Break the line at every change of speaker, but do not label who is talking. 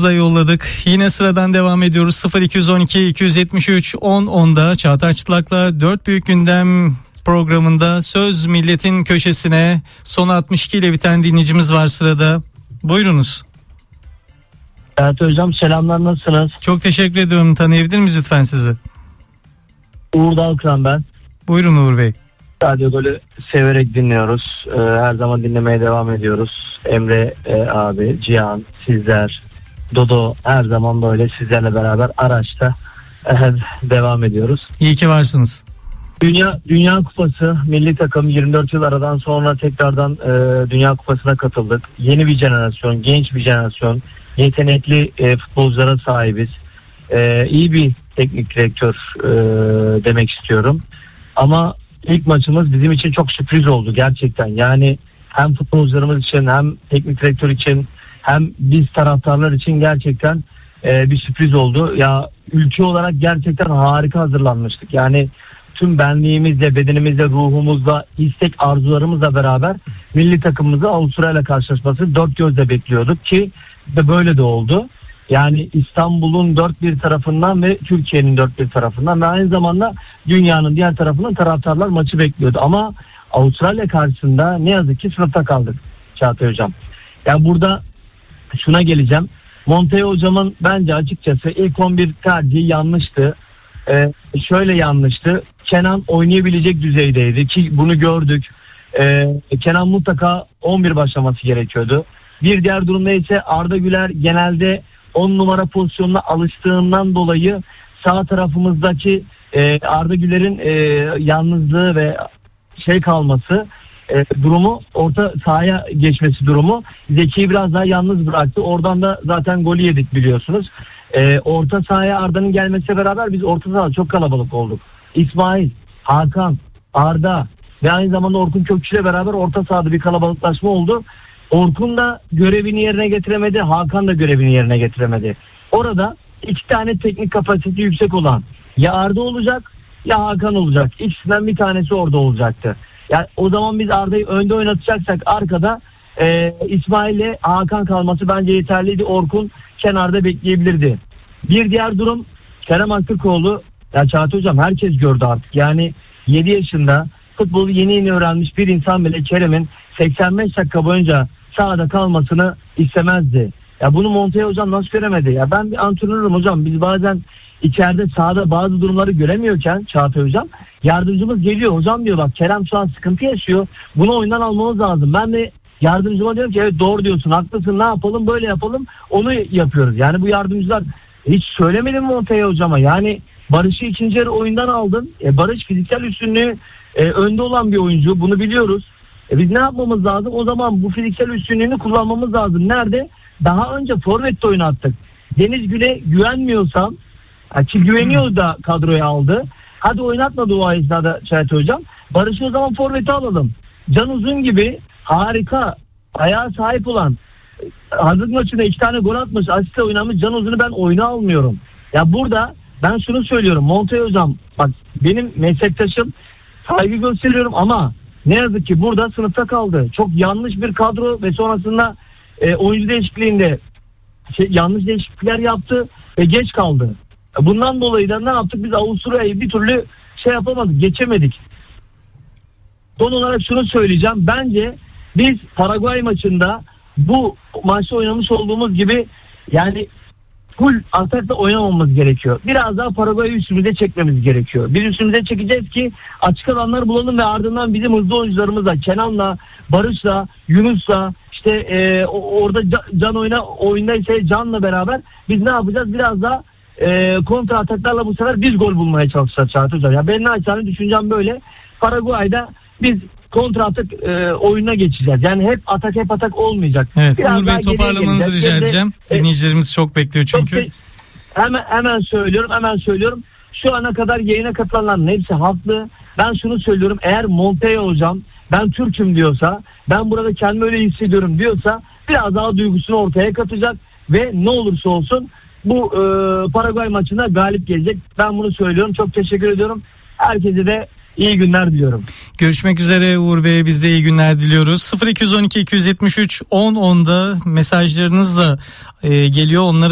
mesajlarımızı da yolladık. Yine sıradan devam ediyoruz. 0212 273 10'da Çağatay Çıtlak'la 4 Büyük Gündem programında Söz Milletin Köşesine son 62 ile biten dinleyicimiz var sırada. Buyurunuz.
Evet hocam, selamlar, nasılsınız?
Çok teşekkür ediyorum. Tanıyabilir miyiz lütfen sizi?
Uğur Dalkıran ben.
Buyurun Uğur Bey.
Radyo Golü severek dinliyoruz. Her zaman dinlemeye devam ediyoruz. Emre abi, Cihan, sizler, Dodo, her zaman böyle sizlerle beraber araçta devam ediyoruz.
İyi ki varsınız.
Dünya Kupası milli takım 24 yıl aradan sonra tekrardan Dünya Kupası'na katıldık. Yeni bir jenerasyon, genç bir jenerasyon, yetenekli futbolculara sahibiz. İyi bir teknik direktör demek istiyorum. Ama ilk maçımız bizim için çok sürpriz oldu gerçekten. Yani hem futbolcularımız için, hem teknik direktör için, hem biz taraftarlar için gerçekten bir sürpriz oldu. Ya ülke olarak gerçekten harika hazırlanmıştık. Yani tüm benliğimizle, bedenimizle, ruhumuzla, istek arzularımızla beraber milli takımımızı Avustralya karşılaşması dört gözle bekliyorduk ki de böyle de oldu. Yani İstanbul'un dört bir tarafından ve Türkiye'nin dört bir tarafından ve aynı zamanda dünyanın diğer tarafından taraftarlar maçı bekliyordu. Ama Avustralya karşısında ne yazık ki sınıfta kaldık Çağatay Hocam. Yani burada şuna geleceğim. Monteiro Hocam'ın bence açıkçası ilk 11 tercihi yanlıştı. Şöyle yanlıştı. Kenan oynayabilecek düzeydeydi ki bunu gördük. Kenan mutlaka 11 başlaması gerekiyordu. Bir diğer durumda ise Arda Güler genelde 10 numara pozisyonuna alıştığından dolayı sağ tarafımızdaki Arda Güler'in yalnızlığı ve kalması durumu, orta sahaya geçmesi durumu Zeki'yi biraz daha yalnız bıraktı. Oradan da zaten golü yedik biliyorsunuz. Orta sahaya Arda'nın gelmesiyle beraber biz orta sahada çok kalabalık olduk. İsmail, Hakan, Arda ve aynı zamanda Orkun Kökçü ile beraber orta sahada bir kalabalıklaşma oldu. Orkun da görevini yerine getiremedi. Hakan da görevini yerine getiremedi. Orada iki tane teknik kapasitesi yüksek olan ya Arda olacak ya Hakan olacak. İkisinden bir tanesi orada olacaktı. Yani o zaman biz Arda'yı önde oynatacaksak arkada İsmail ile Hakan kalması bence yeterliydi. Orkun kenarda bekleyebilirdi. Bir diğer durum Kerem Aktürkoğlu. Ya Çağatay Hocam herkes gördü artık. Yani 7 yaşında futbolu yeni öğrenmiş bir insan bile Kerem'in 85 dakika boyunca sahada kalmasını istemezdi. Ya bunu Monteiro Hocam nasıl göremedi? Ya ben bir antrenörüm hocam. Biz bazen içeride sahada bazı durumları göremiyorken Çağatay Hocam yardımcımız geliyor. Hocam diyor bak Kerem şu an sıkıntı yaşıyor. Bunu oyundan almamız lazım. Ben de yardımcıma diyorum ki evet doğru diyorsun, haklısın, ne yapalım, böyle yapalım, onu yapıyoruz. Yani bu yardımcılar hiç söylemedim Monteiro Hocam'a. Yani Barış'ı ikinci yarı oyundan aldın. Barış fiziksel üstünlüğü önde olan bir oyuncu, bunu biliyoruz. Biz ne yapmamız lazım? O zaman bu fiziksel üstünlüğünü kullanmamız lazım. Nerede? Daha önce forvette oynattık. Deniz Gül'e güvenmiyorsam, ki güveniyor da kadroya aldı. Hadi oynatmadı o esnada Çağatay Hocam. Barış'ı o zaman forvete alalım. Can Uzun gibi harika ayağa sahip olan, hazırlık maçında 2 tane gol atmış, asiste oynamış Can Uzun'u ben oyuna almıyorum. Ya burada ben şunu söylüyorum Monteiro Hocam, bak benim meslektaşım, saygı gösteriyorum ama ne yazık ki burada sınıfta kaldı. Çok yanlış bir kadro ve sonrasında oyuncu değişikliğinde yanlış değişiklikler yaptı ve geç kaldı. Bundan dolayı da ne yaptık? Biz Avusturya'yı bir türlü yapamadık, geçemedik. Son olarak şunu söyleyeceğim. Bence biz Paraguay maçında bu maçta oynamış olduğumuz gibi yani full atakla oynamamız gerekiyor. Biraz daha Paraguay'ı üstümüze çekmemiz gerekiyor. Biz üstümüze çekeceğiz ki açık alanlar bulalım ve ardından bizim hızlı oyuncularımızla, Kenan'la, Barış'la, Yunus'la, orada Can oyunda ise Can'la beraber biz ne yapacağız? Biraz daha kontra ataklarla bu sefer biz gol bulmaya çalışacağız Çağatay Hocam. Ya benim naçizane düşüncem böyle. Paraguay'da biz kontra atak oyununa geçeceğiz. Yani hep atak olmayacak.
Evet, Uğur Bey toparlamanızı rica edeceğim. Dinleyicilerimiz çok bekliyor çünkü.
Hemen söylüyorum. Şu ana kadar yayına katılanların hepsi haklı. Ben şunu söylüyorum. Eğer Monteiro Hocam ben Türk'üm diyorsa, ben burada kendimi öyle hissediyorum diyorsa biraz daha duygusunu ortaya katacak ve ne olursa olsun bu Paraguay maçında galip gelecek. Ben bunu söylüyorum. Çok teşekkür ediyorum. Herkese de iyi günler diliyorum.
Görüşmek üzere Uğur Bey. Biz de iyi günler diliyoruz. 0212 273 10'da mesajlarınız da geliyor. Onları